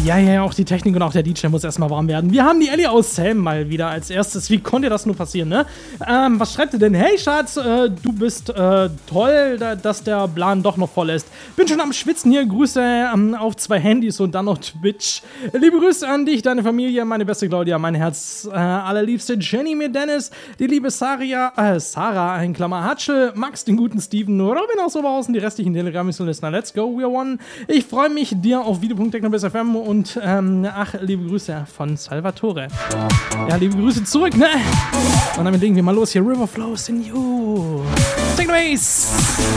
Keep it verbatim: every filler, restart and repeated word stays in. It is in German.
Ja, ja, auch die Technik und auch der D J muss erstmal warm werden. Wir haben die Ellie aus Sam mal wieder als erstes. Wie konnte das nur passieren, ne? Ähm, was schreibt ihr denn? Hey, Schatz, äh, du bist äh, toll, da, dass der Plan doch noch voll ist. Bin schon am Schwitzen hier. Grüße ähm, auf zwei Handys und dann noch Twitch. Liebe Grüße an dich, deine Familie, meine beste Claudia, mein Herz, äh, allerliebste Jenny mit Dennis, die liebe Saria, äh, Sarah, ein Klammer Hatschel, Max, den guten Steven, Robin aus Oberhausen, die restlichen Telegram-Listener. Let's go, we are one. Ich freue mich, dir auf video punkt techno bis f m und ähm, ach, liebe Grüße von Salvatore. Ja, liebe Grüße zurück, ne? Und damit legen wir mal los hier. River flows in you. Take it away.